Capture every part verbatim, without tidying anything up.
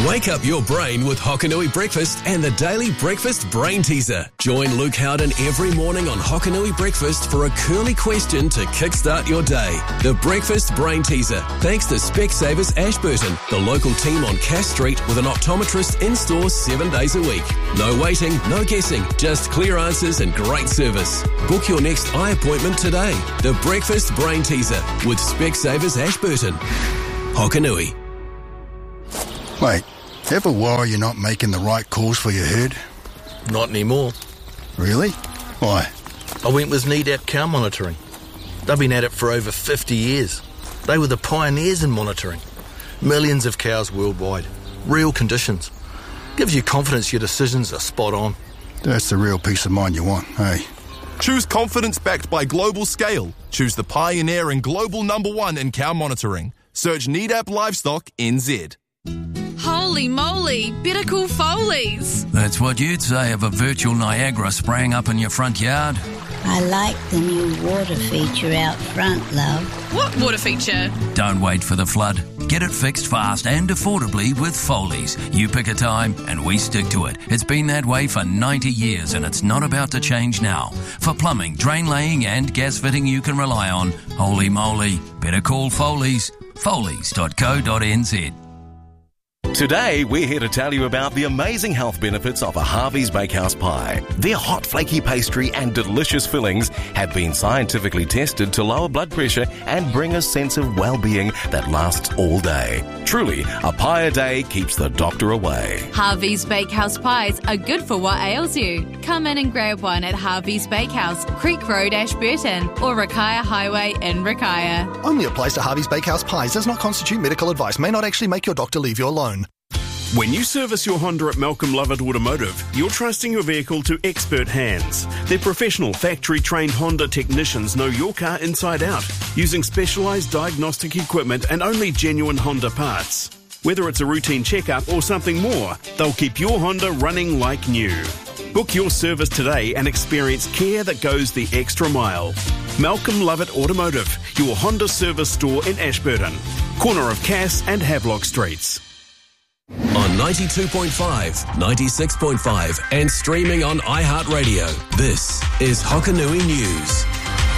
Wake up your brain with Hokanui Breakfast and the Daily Breakfast Brain Teaser. Join Luke Howden every morning on Hokanui Breakfast for a curly question to kickstart your day. The Breakfast Brain Teaser, thanks to Specsavers Ashburton, the local team on Cass Street with an optometrist in-store seven days a week. No waiting, no guessing, just clear answers and great service. Book your next eye appointment today. The Breakfast Brain Teaser with Specsavers Ashburton. Hokanui. Mate, ever worry you're not making the right calls for your herd? Not anymore. Really? Why? I went with Nedap Cow Monitoring. They've been at it for over fifty years. They were the pioneers in monitoring. Millions of cows worldwide. Real conditions. Gives you confidence your decisions are spot on. That's the real peace of mind you want, hey? Choose confidence backed by global scale. Choose the pioneer and global number one in cow monitoring. Search Nedap Livestock N Z. Holy moly, better call Foley's. That's what you'd say of a virtual Niagara spraying up in your front yard. I like the new water feature out front, love. What water feature? Don't wait for the flood. Get it fixed fast and affordably with Foley's. You pick a time and we stick to it. It's been that way for ninety years and it's not about to change now. For plumbing, drain laying and gas fitting you can rely on, holy moly, better call Foley's. Foleys dot co dot n z. Today, we're here to tell you about the amazing health benefits of a Harvey's Bakehouse pie. Their hot, flaky pastry and delicious fillings have been scientifically tested to lower blood pressure and bring a sense of well-being that lasts all day. Truly, a pie a day keeps the doctor away. Harvey's Bakehouse pies are good for what ails you. Come in and grab one at Harvey's Bakehouse, Creek Road, Ashburton, or Rakaia Highway in Rakaia. Only applies to Harvey's Bakehouse pies. Does not constitute medical advice. May not actually make your doctor leave you alone. When you service your Honda at Malcolm Lovett Automotive, you're trusting your vehicle to expert hands. Their professional, factory-trained Honda technicians know your car inside out, using specialised diagnostic equipment and only genuine Honda parts. Whether it's a routine checkup or something more, they'll keep your Honda running like new. Book your service today and experience care that goes the extra mile. Malcolm Lovett Automotive, your Honda service store in Ashburton, corner of Cass and Havelock Streets. On ninety-two point five, ninety-six point five and streaming on iHeartRadio, this is Hokanui News.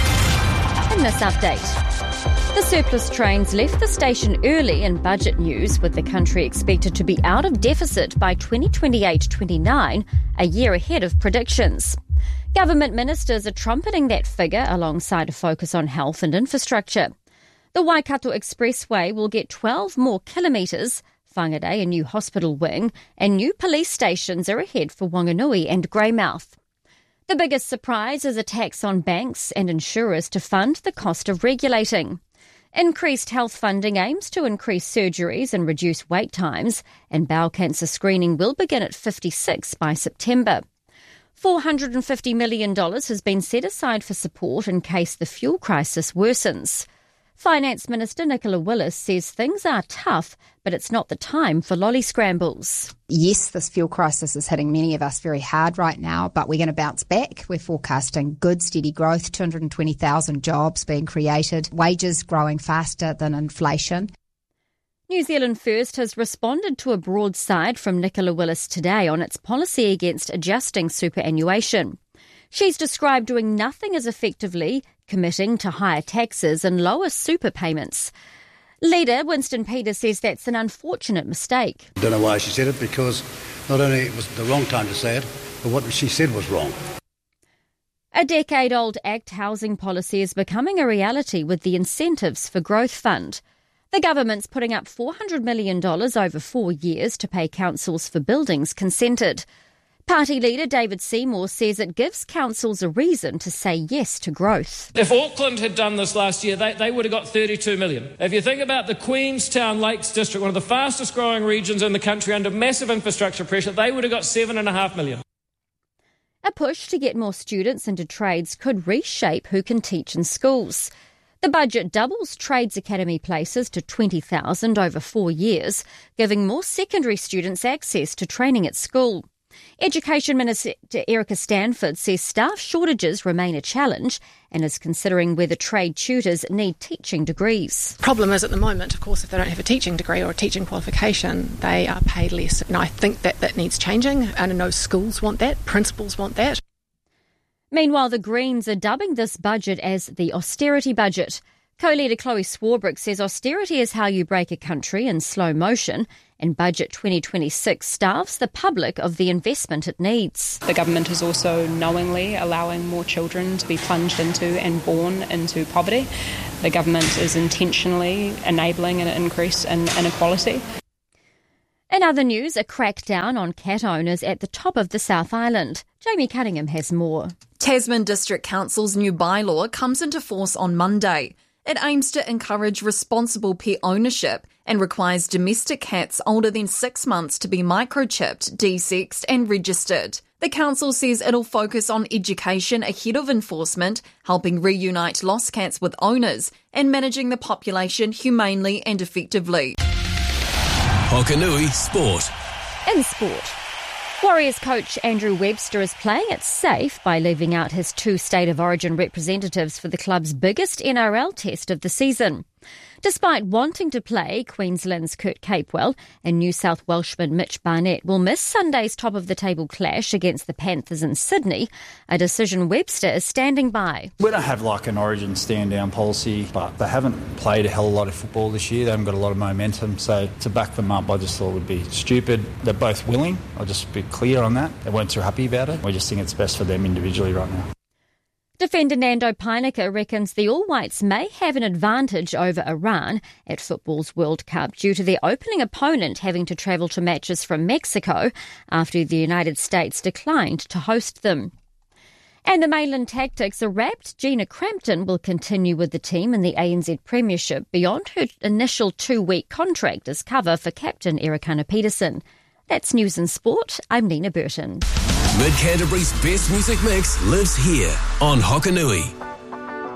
In this update, the surplus trains left the station early in budget news, with the country expected to be out of deficit by twenty twenty-eight twenty-nine, a year ahead of predictions. Government ministers are trumpeting that figure alongside a focus on health and infrastructure. The Waikato Expressway will get twelve more kilometres, Whangarei, a new hospital wing, and new police stations are ahead for Wanganui and Greymouth. The biggest surprise is a tax on banks and insurers to fund the cost of regulating. Increased health funding aims to increase surgeries and reduce wait times, and bowel cancer screening will begin at fifty-six by September. four hundred fifty million dollars has been set aside for support in case the fuel crisis worsens. Finance Minister Nicola Willis says things are tough, but it's not the time for lolly scrambles. Yes, this fuel crisis is hitting many of us very hard right now, but we're going to bounce back. We're forecasting good, steady growth, two hundred twenty thousand jobs being created, wages growing faster than inflation. New Zealand First has responded to a broadside from Nicola Willis today on its policy against adjusting superannuation. She's described doing nothing as effectively committing to higher taxes and lower super payments. Leader Winston Peters says that's an unfortunate mistake. I don't know why she said it, because not only it was the wrong time to say it, but what she said was wrong. A decade-old ACT housing policy is becoming a reality with the Incentives for Growth Fund. The government's putting up four hundred million dollars over four years to pay councils for buildings consented. Party leader David Seymour says it gives councils a reason to say yes to growth. If Auckland had done this last year, they, they would have got thirty-two million. If you think about the Queenstown Lakes District, one of the fastest growing regions in the country under massive infrastructure pressure, they would have got seven point five million. A push to get more students into trades could reshape who can teach in schools. The budget doubles Trades Academy places to twenty thousand over four years, giving more secondary students access to training at school. Education Minister Erica Stanford says staff shortages remain a challenge and is considering whether trade tutors need teaching degrees. Problem is at the moment, of course, if they don't have a teaching degree or a teaching qualification, they are paid less. And I think that that needs changing, and I know schools want that, principals want that. Meanwhile, the Greens are dubbing this budget as the austerity budget. Co-leader Chloe Swarbrick says austerity is how you break a country in slow motion, and Budget twenty twenty-six starves the public of the investment it needs. The government is also knowingly allowing more children to be plunged into and born into poverty. The government is intentionally enabling an increase in inequality. In other news, a crackdown on cat owners at the top of the South Island. Jamie Cunningham has more. Tasman District Council's new bylaw comes into force on Monday. It aims to encourage responsible pet ownership and requires domestic cats older than six months to be microchipped, desexed and registered. The council says it'll focus on education ahead of enforcement, helping reunite lost cats with owners and managing the population humanely and effectively. Hokanui Sport. In sport, Warriors coach Andrew Webster is playing it safe by leaving out his two State of Origin representatives for the club's biggest N R L test of the season. Despite wanting to play, Queensland's Kurt Capewell and New South Welshman Mitch Barnett will miss Sunday's top-of-the-table clash against the Panthers in Sydney, a decision Webster is standing by. We don't have like an Origin stand-down policy, but they haven't played a hell of a lot of football this year. They haven't got a lot of momentum, so to back them up I just thought would be stupid. They're both willing, I'll just be clear on that. They weren't too happy about it. We just think it's best for them individually right now. Defender Nando Peinecker reckons the All Whites may have an advantage over Iran at football's World Cup due to their opening opponent having to travel to matches from Mexico after the United States declined to host them. And the Mainland Tactics, a wrapped Gina Crampton will continue with the team in the A N Z Premiership beyond her initial two-week contract as cover for captain Erikana Peterson. That's News and Sport. I'm Nina Burton. Mid Canterbury's best music mix lives here on Hokanui.